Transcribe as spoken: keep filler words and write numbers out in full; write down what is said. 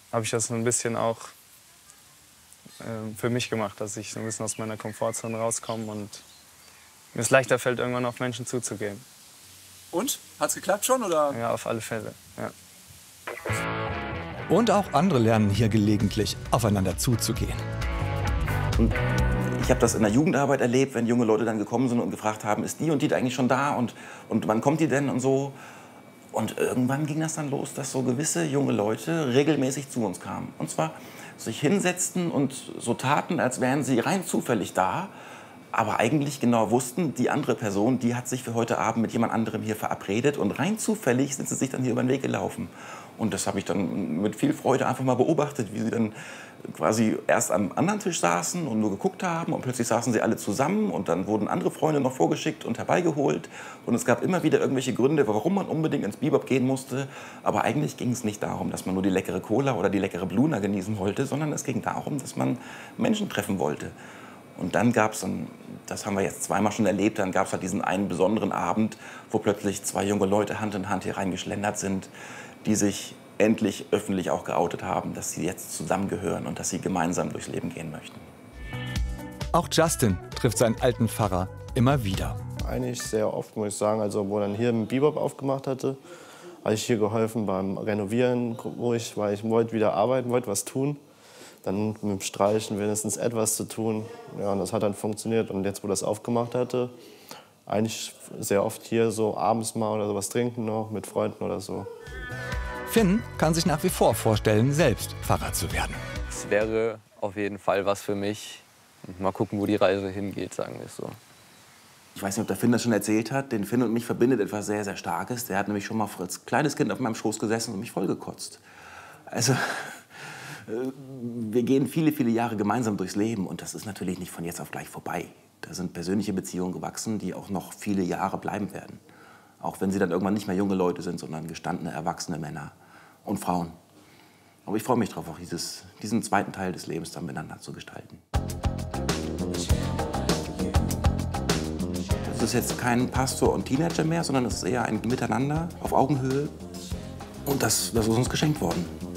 habe ich das so ein bisschen auch äh, für mich gemacht, dass ich so ein bisschen aus meiner Komfortzone rauskomme und mir es leichter fällt, irgendwann auf Menschen zuzugehen. Und? Hat's geklappt schon, oder? Ja, auf alle Fälle, ja. Und auch andere lernen hier gelegentlich, aufeinander zuzugehen. Und ich habe das in der Jugendarbeit erlebt, wenn junge Leute dann gekommen sind und gefragt haben, ist die und die eigentlich schon da und, und wann kommt die denn und so. Und irgendwann ging das dann los, dass so gewisse junge Leute regelmäßig zu uns kamen. Und zwar sich hinsetzten und so taten, als wären sie rein zufällig da, aber eigentlich genau wussten, die andere Person, die hat sich für heute Abend mit jemand anderem hier verabredet und rein zufällig sind sie sich dann hier über den Weg gelaufen. Und das habe ich dann mit viel Freude einfach mal beobachtet, wie sie dann quasi erst am anderen Tisch saßen und nur geguckt haben und plötzlich saßen sie alle zusammen und dann wurden andere Freunde noch vorgeschickt und herbeigeholt und es gab immer wieder irgendwelche Gründe, warum man unbedingt ins Bebop gehen musste, aber eigentlich ging es nicht darum, dass man nur die leckere Cola oder die leckere Bluna genießen wollte, sondern es ging darum, dass man Menschen treffen wollte. Und dann gab es, das haben wir jetzt zweimal schon erlebt, dann gab es halt diesen einen besonderen Abend, wo plötzlich zwei junge Leute Hand in Hand hier reingeschlendert sind, die sich endlich öffentlich auch geoutet haben, dass sie jetzt zusammengehören und dass sie gemeinsam durchs Leben gehen möchten. Auch Justin trifft seinen alten Pfarrer immer wieder. Eigentlich sehr oft, muss ich sagen. Also, wo er dann hier im Bebop aufgemacht hatte, habe ich hier geholfen beim Renovieren, wo ich, weil ich wollte wieder arbeiten, wollte was tun. Dann mit dem Streichen wenigstens etwas zu tun. Ja, und das hat dann funktioniert. Und jetzt, wo das aufgemacht hatte, eigentlich sehr oft hier so abends mal oder sowas trinken noch mit Freunden oder so. Finn kann sich nach wie vor vorstellen, selbst Pfarrer zu werden. Es wäre auf jeden Fall was für mich. Mal gucken, wo die Reise hingeht, sagen wir es so. Ich weiß nicht, ob der Finn das schon erzählt hat. Den Finn und mich verbindet etwas sehr, sehr Starkes. Der hat nämlich schon mal als kleines Kind auf meinem Schoß gesessen und mich vollgekotzt. Also, wir gehen viele, viele Jahre gemeinsam durchs Leben. Und das ist natürlich nicht von jetzt auf gleich vorbei. Da sind persönliche Beziehungen gewachsen, die auch noch viele Jahre bleiben werden. Auch wenn sie dann irgendwann nicht mehr junge Leute sind, sondern gestandene, erwachsene Männer und Frauen. Aber ich freue mich darauf, auch dieses, diesen zweiten Teil des Lebens dann miteinander zu gestalten. Es ist jetzt kein Pastor und Teenager mehr, sondern es ist eher ein Miteinander auf Augenhöhe. Und das, das ist uns geschenkt worden.